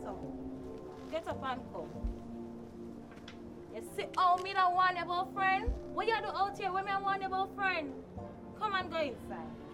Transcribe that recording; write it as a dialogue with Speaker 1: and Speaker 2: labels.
Speaker 1: come. Get up and come. You see how me don't want your boyfriend? What you do out here when me want your boyfriend? Come and go inside.